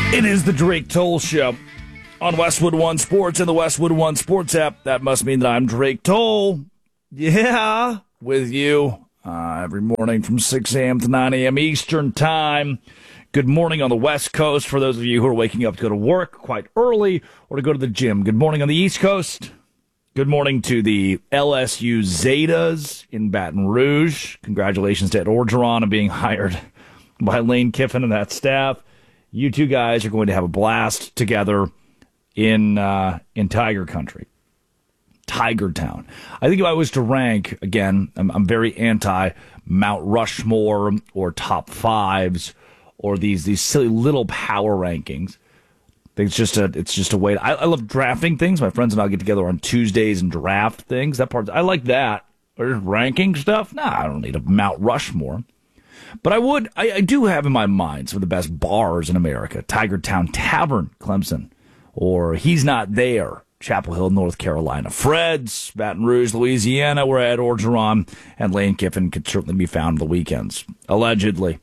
It is the Drake Toll Show on Westwood One Sports and the Westwood One Sports app. That must mean that I'm Drake Toll. Yeah, with you every morning from 6 a.m. to 9 a.m. Eastern Time. Good morning on the West Coast for those of you who are waking up to go to work quite early or to go to the gym. Good morning on the East Coast. Good morning to the LSU Zetas in Baton Rouge. Congratulations to Ed Orgeron on being hired by Lane Kiffin and that staff. You two guys are going to have a blast together in Tiger Country, Tiger Town. I think if I was to rank, again, I'm very anti Mount Rushmore or top fives or these silly little power rankings. I think it's just a way. I love drafting things. My friends and I get together on Tuesdays and draft things. That part, I like that. Or ranking stuff. Nah, I don't need a Mount Rushmore. But I do have in my mind some of the best bars in America. Tiger Town Tavern, Clemson. Or He's Not There, Chapel Hill, North Carolina. Fred's, Baton Rouge, Louisiana, where Ed Orgeron and Lane Kiffin could certainly be found on the weekends, allegedly.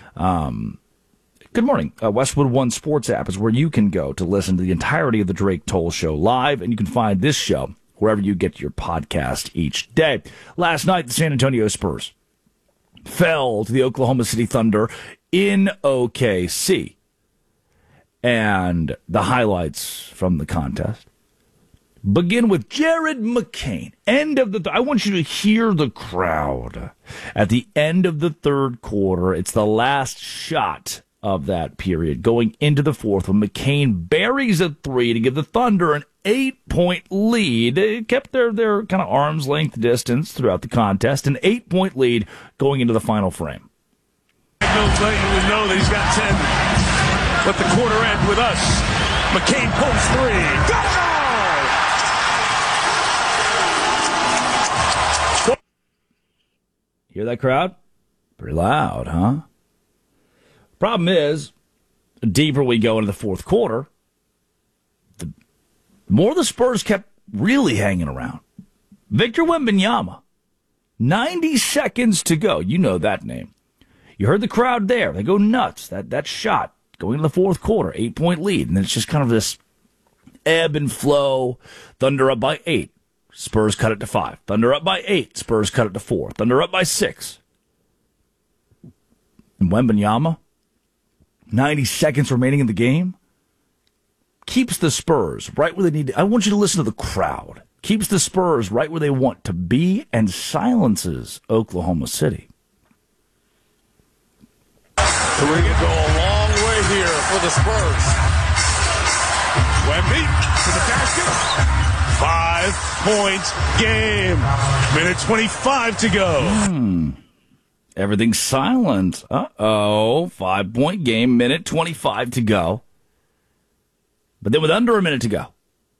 Good morning. Westwood One Sports app is where you can go to listen to the entirety of the Drake Toll Show live, and you can find this show wherever you get your podcast each day. Last night, the San Antonio Spurs fell to the Oklahoma City Thunder in OKC. And the highlights from the contest begin with Jared McCain. I want you to hear the crowd. At the end of the third quarter, it's the last shot of that period, going into the fourth, when McCain buries a three to give the Thunder an 8-point lead. They kept their kind of arm's length distance throughout the contest, an 8-point lead going into the final frame. Letting you know that he's got 10. Let the quarter end with us. McCain pulls three. Got it all! Hear that crowd? Pretty loud, huh? Problem is, the deeper we go into the fourth quarter, the more the Spurs kept really hanging around. Victor Wembanyama, 90 seconds to go. You know that name. You heard the crowd there. They go nuts. That shot going into the fourth quarter, 8-point lead. And then it's just kind of this ebb and flow. Thunder up by 8. Spurs cut it to 5. Thunder up by 8. Spurs cut it to 4. Thunder up by 6. And Wembanyama, 90 seconds remaining in the game, keeps the Spurs right where they need to. I want you to listen to the crowd. Keeps the Spurs right where they want to be and silences Oklahoma City. We're going to go a long way here for the Spurs. Wemby to the basket. 5-point game. Minute 25 to go. Everything's silent. 5-point game, minute 25 to go. But then with under a minute to go,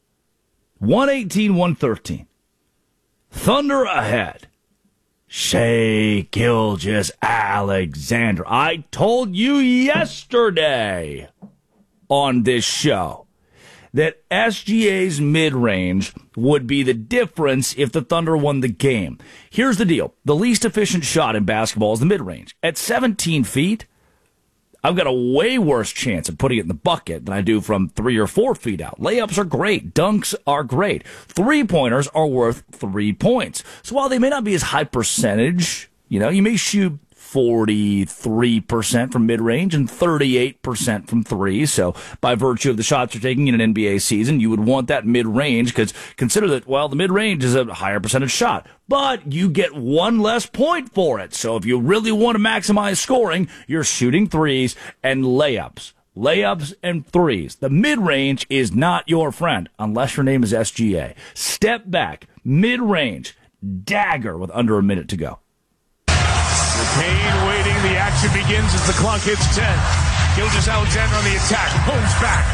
118-113. Thunder ahead. Shai Gilgeous-Alexander. I told you yesterday on this show that SGA's mid-range would be the difference if the Thunder won the game. Here's the deal. The least efficient shot in basketball is the mid-range. At 17 feet, I've got a way worse chance of putting it in the bucket than I do from 3 or 4 feet out. Layups are great. Dunks are great. Three-pointers are worth 3 points. So while they may not be as high percentage, you may shoot 43% from mid-range and 38% from three. So by virtue of the shots you're taking in an NBA season, you would want that mid-range, because consider that, the mid-range is a higher percentage shot, but you get one less point for it. So if you really want to maximize scoring, you're shooting threes and layups. Layups and threes. The mid-range is not your friend unless your name is SGA. Step back, mid-range, dagger with under a minute to go. McCain waiting. The action begins as the clock hits 10. Gilgeous-Alexander on the attack. Holmes back.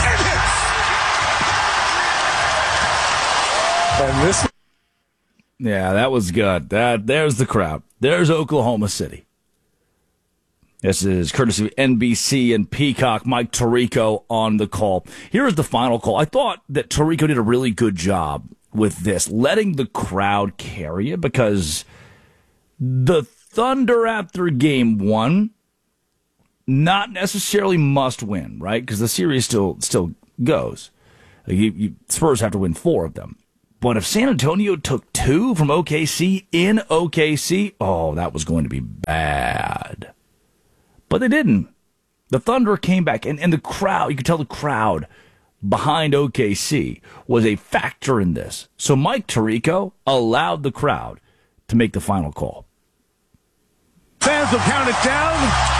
And hits. And this. Yeah, that was good. There's the crowd. There's Oklahoma City. This is courtesy of NBC and Peacock. Mike Tirico on the call. Here is the final call. I thought that Tirico did a really good job with this, letting the crowd carry it, because the Thunder after game one not necessarily must win, right? Because the series still goes. Spurs have to win 4 of them. But if San Antonio took 2 from OKC in OKC, that was going to be bad. But they didn't. The Thunder came back, and the crowd, you could tell the crowd behind OKC was a factor in this. So Mike Tirico allowed the crowd to make the final call. Fans will count it down.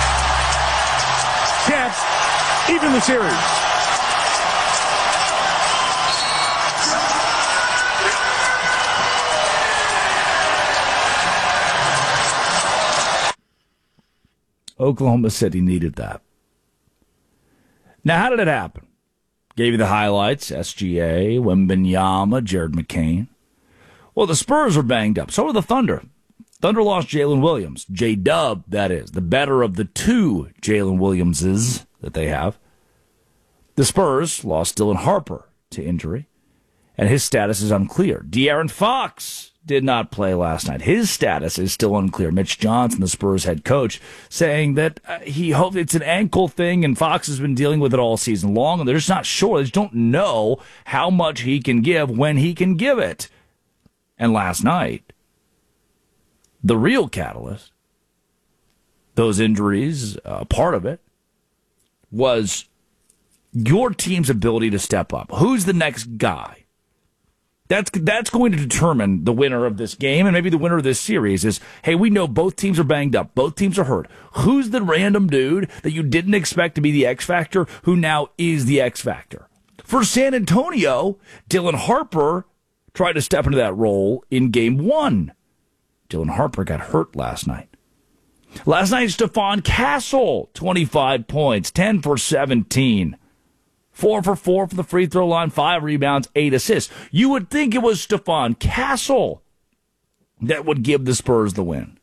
Cats even the series. Oklahoma City needed that. Now, how did it happen? Gave you the highlights. SGA, Wembanyama, Jared McCain. Well, the Spurs are banged up. So are the Thunder. Thunder lost Jalen Williams. J-Dub, that is. The better of the 2 Jalen Williamses that they have. The Spurs lost Dylan Harper to injury. And his status is unclear. De'Aaron Fox did not play last night. His status is still unclear. Mitch Johnson, the Spurs head coach, saying that he hopes it's an ankle thing, and Fox has been dealing with it all season long, and they're just not sure. They just don't know how much he can give when he can give it. And last night, the real catalyst, those injuries, part of it, was your team's ability to step up. Who's the next guy? That's going to determine the winner of this game, and maybe the winner of this series is, hey, we know both teams are banged up. Both teams are hurt. Who's the random dude that you didn't expect to be the X Factor who now is the X Factor? For San Antonio, Dylan Harper tried to step into that role in Game 1. Dylan Harper got hurt last night. Last night, Stephon Castle, 25 points, 10 for 17. 4 for 4 from the free throw line, 5 rebounds, 8 assists. You would think it was Stephon Castle that would give the Spurs the win.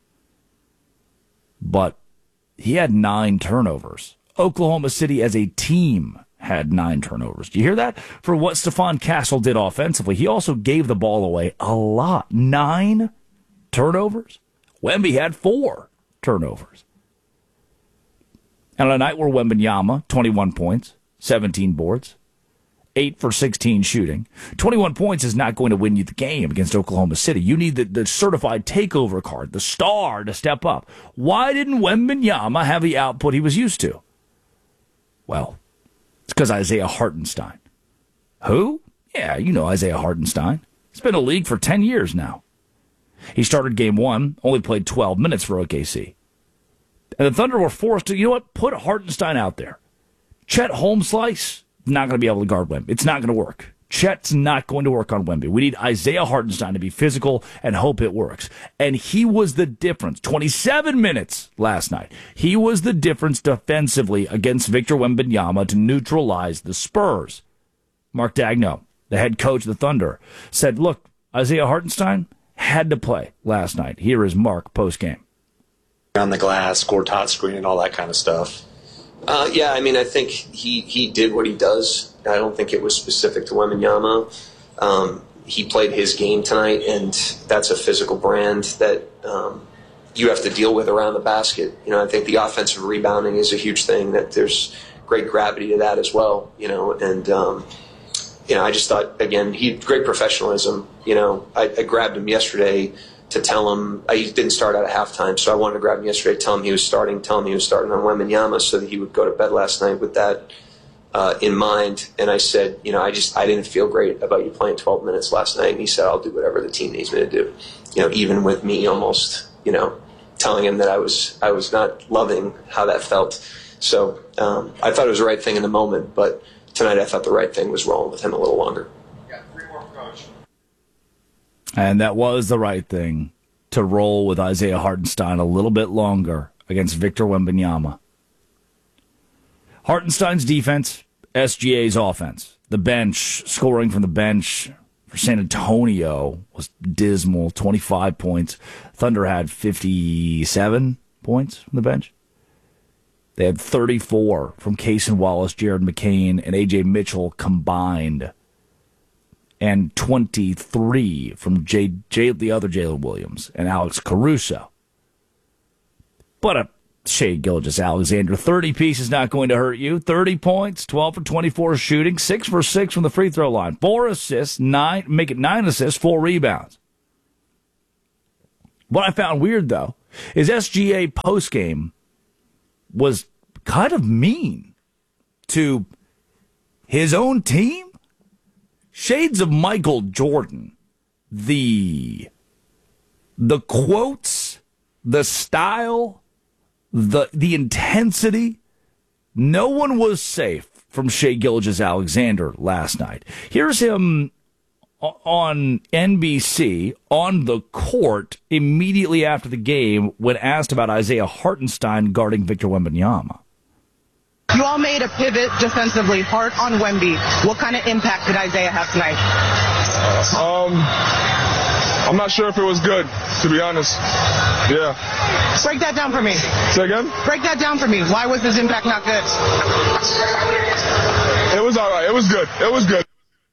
But he had 9 turnovers. Oklahoma City as a team had 9 turnovers. Do you hear that? For what Stephon Castle did offensively, he also gave the ball away a lot. 9 turnovers? Wemby had 4 turnovers. And on a night where Wembanyama, 21 points, 17 boards, 8 for 16 shooting. 21 points is not going to win you the game against Oklahoma City. You need the certified takeover card, the star, to step up. Why didn't Wembanyama have the output he was used to? Well, it's because Isaiah Hartenstein. Who? Yeah, you know Isaiah Hartenstein. He's been in the league for 10 years now. He started Game 1, only played 12 minutes for OKC. And the Thunder were forced to, put Hartenstein out there. Chet Holmslice, not going to be able to guard Wemby. It's not going to work. Chet's not going to work on Wemby. We need Isaiah Hartenstein to be physical and hope it works. And he was the difference. 27 minutes last night. He was the difference defensively against Victor Wembanyama to neutralize the Spurs. Mark Daigneault, the head coach of the Thunder, said, look, Isaiah Hartenstein had to play last night. Here is Mark postgame. On the glass, score top screen, and all that kind of stuff. I think he did what he does. I don't think it was specific to Wembanyama. He played his game tonight, and that's a physical brand that you have to deal with around the basket. I think the offensive rebounding is a huge thing, that there's great gravity to that as well, I just thought, again, he had great professionalism. I grabbed him yesterday to tell him he didn't start out at halftime, so I wanted to grab him yesterday, tell him he was starting on Wembanyama so that he would go to bed last night with that in mind. And I said, I didn't feel great about you playing 12 minutes last night. And he said, I'll do whatever the team needs me to do. Even with me almost, telling him that I was not loving how that felt. So I thought it was the right thing in the moment, but tonight I thought the right thing was rolling with him a little longer. And that was the right thing, to roll with Isaiah Hartenstein a little bit longer against Victor Wembanyama. Hartenstein's defense, SGA's offense. The bench, scoring from the bench for San Antonio was dismal, 25 points. Thunder had 57 points from the bench. They had 34 from Cason Wallace, Jared McCain, and A.J. Mitchell combined. And 23 from the other Jalen Williams and Alex Caruso. But Shai Gilgeous-Alexander, 30 pieces not going to hurt you. 30 points, 12 for 24 shooting, 6 for 6 from the free throw line, 4 assists, 9 assists, 4 rebounds. What I found weird, though, is SGA postgame was kind of mean to his own team. Shades of Michael Jordan. The quotes, the style, the intensity. No one was safe from Shai Gilgeous-Alexander last night. Here's him on NBC on the court immediately after the game when asked about Isaiah Hartenstein guarding Victor Wembanyama. You all made a pivot defensively hard on Wemby. What kind of impact did Isaiah have tonight? I'm not sure if it was good, to be honest. Yeah. Break that down for me. Say again? Break that down for me. Why was his impact not good? It was all right. It was good. It was good.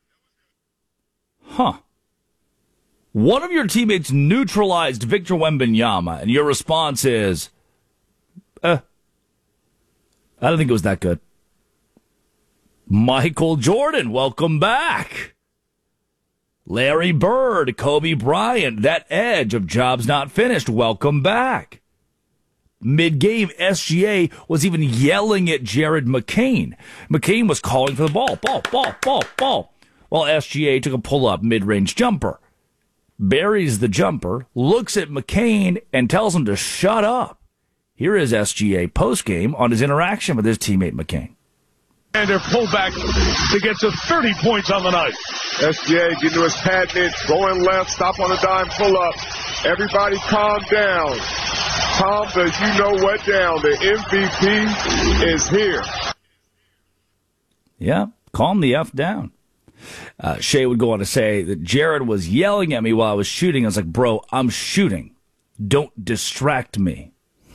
Huh. One of your teammates neutralized Victor Wembanyama, and your response is, I don't think it was that good. Michael Jordan, welcome back. Larry Bird, Kobe Bryant, that edge of jobs not finished, welcome back. Mid-game, SGA was even yelling at Jared McCain. McCain was calling for the ball, while SGA took a pull-up mid-range jumper. Buries the jumper, looks at McCain, and tells him to shut up. Here is SGA postgame on his interaction with his teammate McCain. And their pullback to get to 30 points on the night. SGA getting to his pad mitts, going left, stop on a dime, pull up. Everybody calm down. Calm the you-know-what down. The MVP is here. Yeah, calm the F down. Shai would go on to say that Jared was yelling at me while I was shooting. I was like, bro, I'm shooting. Don't distract me.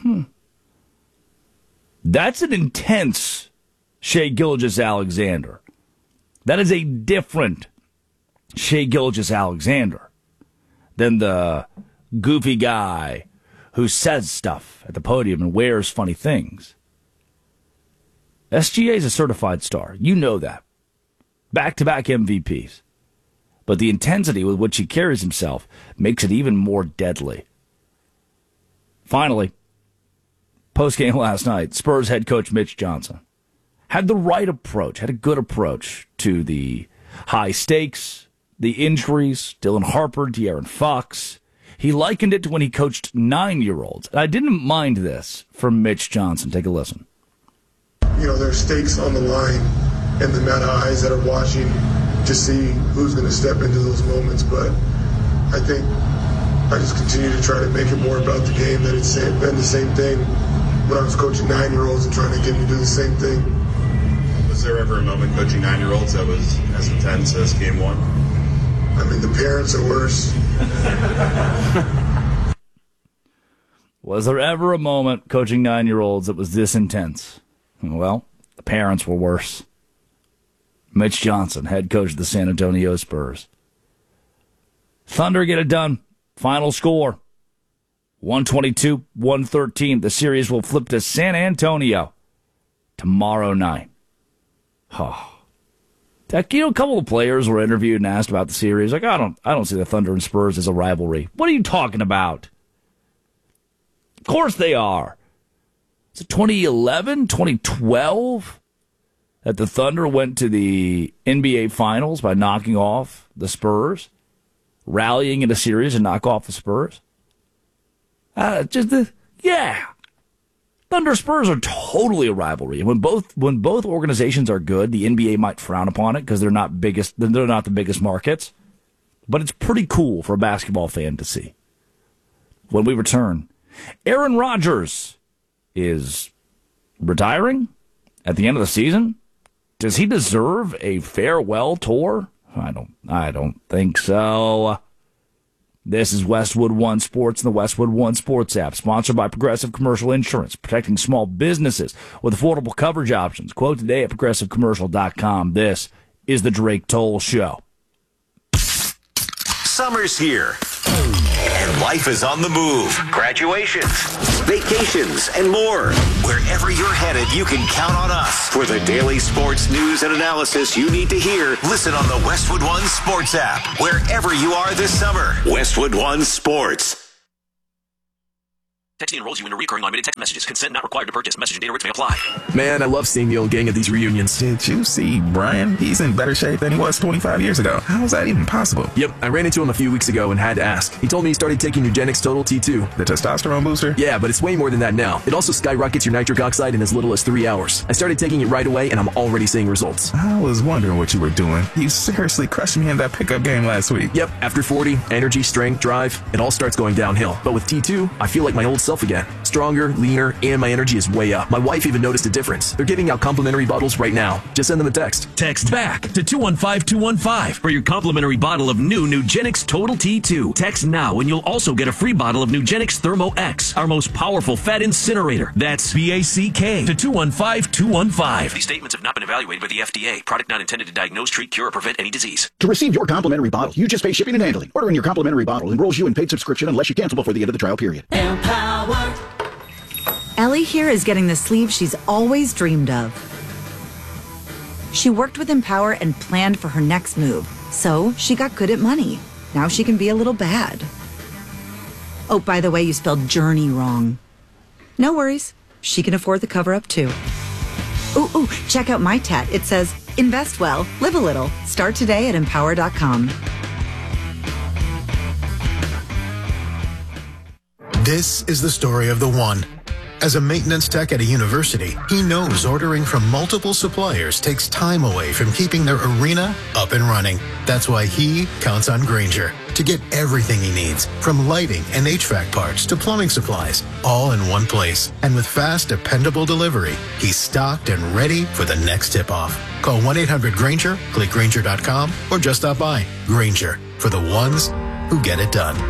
That's an intense Shai Gilgeous-Alexander. That is a different Shai Gilgeous-Alexander than the goofy guy who says stuff at the podium and wears funny things. SGA is a certified star. You know that. Back-to-back MVPs. But the intensity with which he carries himself makes it even more deadly. Finally, post-game last night, Spurs head coach Mitch Johnson had the right approach, had a good approach to the high stakes, the injuries, Dylan Harper, De'Aaron Fox. He likened it to when he coached 9-year-olds. I didn't mind this from Mitch Johnson. Take a listen. You know, there's stakes on the line and the amount of eyes that are watching to see who's going to step into those moments. But I think I just continue to try to make it more about the game, that it's been the same thing when I was coaching 9-year-olds and trying to get them to do the same thing. Was there ever a moment coaching 9-year-olds that was as intense as game one? I mean, the parents are worse. Was there ever a moment coaching 9-year-olds that was this intense? Well, the parents were worse. Mitch Johnson, head coach of the San Antonio Spurs. Thunder get it done. Final score, 122-113. The series will flip to San Antonio tomorrow night. Oh. A couple of players were interviewed and asked about the series. Like, I don't see the Thunder and Spurs as a rivalry. What are you talking about? Of course they are. Is it 2011, 2012 that the Thunder went to the NBA Finals by knocking off the Spurs, rallying in a series to knock off the Spurs? Thunder Spurs are totally a rivalry. When both organizations are good, the NBA might frown upon it because they're not the biggest markets. But it's pretty cool for a basketball fan to see. When we return, Aaron Rodgers is retiring at the end of the season. Does he deserve a farewell tour? I don't think so. This is Westwood One Sports and the Westwood One Sports app, sponsored by Progressive Commercial Insurance, protecting small businesses with affordable coverage options. Quote today at progressivecommercial.com. This is the Drake Toll Show. Summer's here. And life is on the move. Graduations, vacations, and more. Wherever you're headed, you can count on us. For the daily sports news and analysis you need to hear, listen on the Westwood One Sports app. Wherever you are this summer. Westwood One Sports. Texting enrolls you in a recurring unlimited text messages. Consent not required to purchase. Message and data rates may apply. Man, I love seeing the old gang at these reunions. Did you see Brian? He's in better shape than he was 25 years ago. How is that even possible? Yep, I ran into him a few weeks ago and had to ask. He told me he started taking Nugenix Total T2. The testosterone booster? Yeah, but it's way more than that now. It also skyrockets your nitric oxide in as little as 3 hours. I started taking it right away, and I'm already seeing results. I was wondering what you were doing. You seriously crushed me in that pickup game last week. Yep, after 40, energy, strength, drive, it all starts going downhill. But with T2, I feel like my old self again. Stronger, leaner, and my energy is way up. My wife even noticed a difference. They're giving out complimentary bottles right now. Just send them a text. Text BACK to 215-215 for your complimentary bottle of new Nugenix Total T2. Text now and you'll also get a free bottle of Nugenix Thermo X, our most powerful fat incinerator. That's BACK to 215-215. These statements have not been evaluated by the FDA. Product not intended to diagnose, treat, cure, or prevent any disease. To receive your complimentary bottle, you just pay shipping and handling. Ordering your complimentary bottle enrolls you in paid subscription unless you cancel before the end of the trial period. Empower. Ellie here is getting the sleeve she's always dreamed of. She worked with Empower and planned for her next move, so she got good at money. Now she can be a little bad. Oh, by the way, you spelled journey wrong. No worries. She can afford the cover-up, too. Ooh, check out my tat. It says, invest well, live a little. Start today at empower.com. This is the story of the one. As a maintenance tech at a university, he knows ordering from multiple suppliers takes time away from keeping their arena up and running. That's why he counts on Grainger to get everything he needs, from lighting and HVAC parts to plumbing supplies, all in one place. And with fast, dependable delivery, he's stocked and ready for the next tip-off. Call 1-800-GRAINGER, click Grainger.com, or just stop by. Grainger, for the ones who get it done.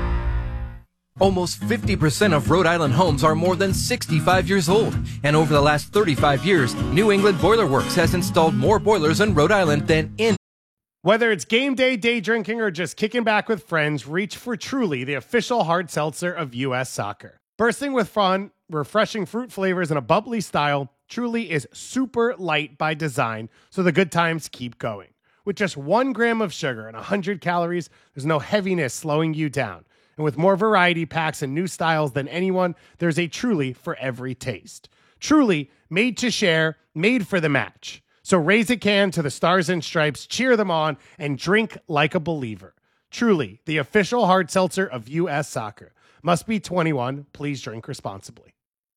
Almost 50% of Rhode Island homes are more than 65 years old. And over the last 35 years, New England Boiler Works has installed more boilers in Rhode Island than in. Whether it's game day drinking, or just kicking back with friends, reach for Truly, the official hard seltzer of U.S. soccer. Bursting with fun, refreshing fruit flavors, and a bubbly style, Truly is super light by design, so the good times keep going. With just 1 gram of sugar and 100 calories, there's no heaviness slowing you down. And with more variety packs and new styles than anyone, there's a Truly for every taste. Truly, made to share, made for the match. So raise a can to the Stars and Stripes, cheer them on, and drink like a believer. Truly, the official hard seltzer of U.S. soccer. Must be 21. Please drink responsibly.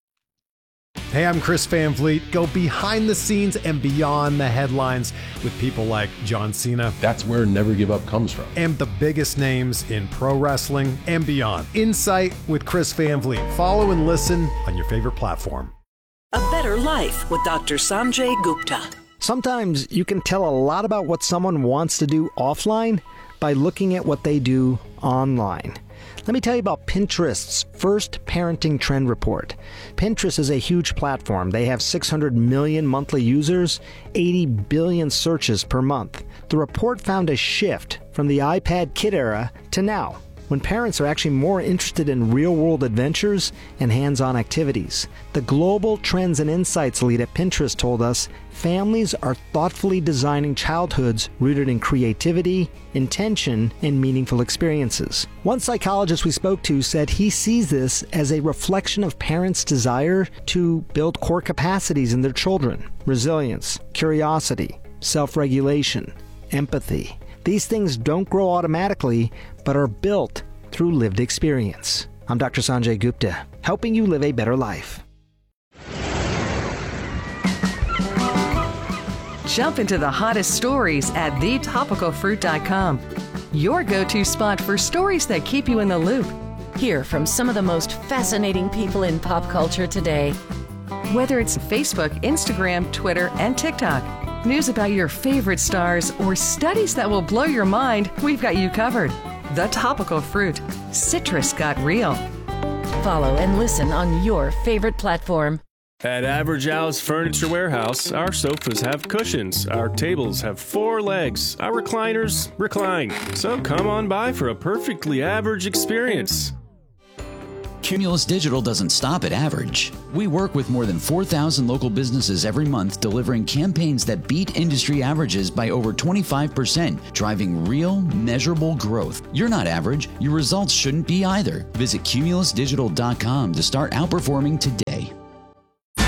Hey, I'm Chris Van Vliet. Go behind the scenes and beyond the headlines with people like John Cena. That's where Never Give Up comes from. And the biggest names in pro wrestling and beyond. Insight with Chris Van Vliet. Follow and listen on your favorite platform. A Better Life with Dr. Sanjay Gupta. Sometimes you can tell a lot about what someone wants to do offline by looking at what they do online. Let me tell you about Pinterest's first parenting trend report. Pinterest is a huge platform. They have 600 million monthly users, 80 billion searches per month. The report found a shift from the iPad kid era to now, when parents are actually more interested in real-world adventures and hands-on activities. The Global Trends and Insights lead at Pinterest told us families are thoughtfully designing childhoods rooted in creativity, intention, and meaningful experiences. One psychologist we spoke to said he sees this as a reflection of parents' desire to build core capacities in their children: resilience, curiosity, self-regulation, empathy. These things don't grow automatically, but are built through lived experience. I'm Dr. Sanjay Gupta, helping you live a better life. Jump into the hottest stories at thetopicalfruit.com. Your go-to spot for stories that keep you in the loop. Hear from some of the most fascinating people in pop culture today. Whether it's Facebook, Instagram, Twitter, and TikTok, news about your favorite stars, or studies that will blow your mind, we've got you covered. The Topical Fruit. Citrus got real. Follow and listen on your favorite platform. At Average Al's Furniture Warehouse, our sofas have cushions, our tables have 4 legs, our recliners recline. So come on by for a perfectly average experience. Cumulus Digital doesn't stop at average. We work with more than 4,000 local businesses every month, delivering campaigns that beat industry averages by over 25%, driving real, measurable growth. You're not average. Your results shouldn't be either. Visit cumulusdigital.com to start outperforming today.